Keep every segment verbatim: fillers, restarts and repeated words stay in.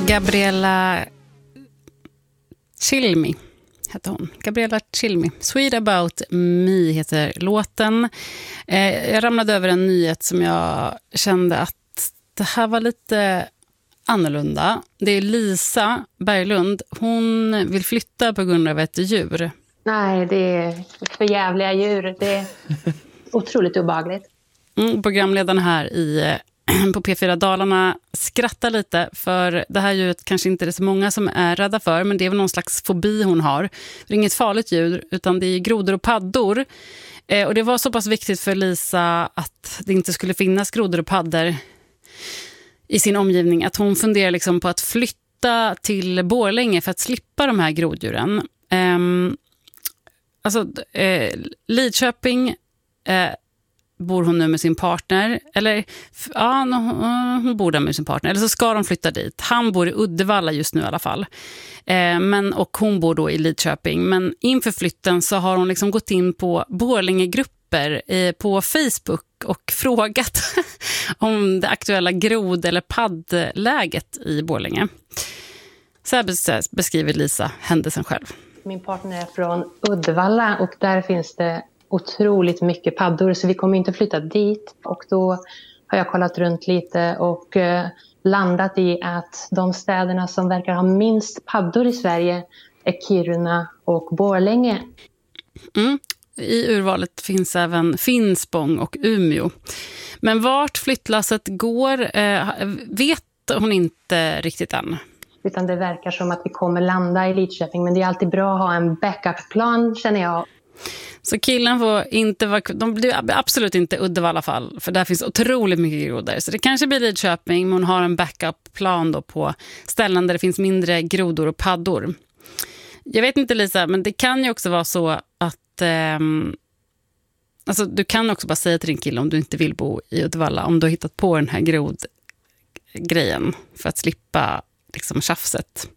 Gabriella Cilmi heter hon. Gabriella Cilmi. Sweet About Me heter låten. Eh, jag ramlade över en nyhet som jag kände att det här var lite annorlunda. Det är Lisa Berglund. Hon vill flytta på grund av ett djur. Nej, det är för jävliga djur. Det är otroligt obehagligt. Mm, programledaren här i på P fyra Dalarna skrattar lite, för det här djuret kanske inte är så många som är rädda för, men det är väl någon slags fobi hon har. Det är inget farligt djur, utan det är grodor och paddor. Eh, och det var så pass viktigt för Lisa att det inte skulle finnas grodor och paddor i sin omgivning att hon funderar liksom på att flytta till Borlänge för att slippa de här groddjuren. Eh, alltså, eh, Lidköping... Eh, bor hon nu med sin partner, eller ja, hon bor där med sin partner, eller så ska de flytta dit. Han bor i Uddevalla just nu i alla fall, eh, men, och hon bor då i Lidköping. Men inför flytten så har hon liksom gått in på Borlängegrupper eh, på Facebook och frågat om det aktuella grod- eller paddläget i Borlänge. Så här beskriver Lisa händelsen själv. Min partner är från Uddevalla och där finns det otroligt mycket paddor, så vi kommer inte flytta dit. Och då har jag kollat runt lite och eh, landat i att de städerna som verkar ha minst paddor i Sverige är Kiruna och Borlänge. Mm. I urvalet finns även Finspång och Umeå. Men vart flyttlasset går eh, vet hon inte riktigt än. Utan det verkar som att vi kommer landa i Lidköping, men det är alltid bra att ha en backup-plan, känner jag. Så killen får inte vara, de blir absolut inte Uddevalla i alla fall, för där finns otroligt mycket grodor. Så det kanske blir Lidköping, men hon har en backup-plan då på ställen där det finns mindre grodor och paddor. Jag vet inte, Lisa, men det kan ju också vara så att eh, alltså, du kan också bara säga till din kille om du inte vill bo i Uddevalla, om du har hittat på den här grodgrejen för att slippa liksom tjafset.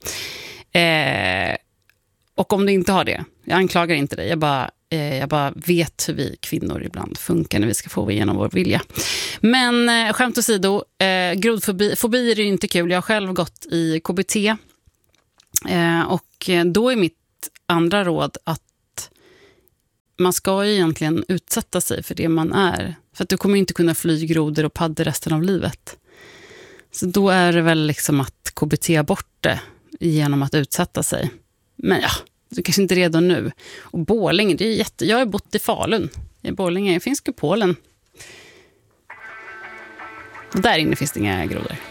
Eh, och om du inte har det, jag anklagar inte dig, jag bara Jag bara vet hur vi kvinnor ibland funkar när vi ska få igenom vår vilja. Men eh, skämt åsido, eh, grodfobi fobi är ju inte kul. Jag har själv gått i K B T. Eh, och då är mitt andra råd att man ska ju egentligen utsätta sig för det man är. För att du kommer inte kunna fly grodor och paddor resten av livet. Så då är det väl liksom att K B T bort det genom att utsätta sig. Men ja, du kanske inte är redo nu. Och Borlänge, det är jätte... Jag har bott i Falun. I Borlänge finns Kupolen. Och där inne finns det inga grodor.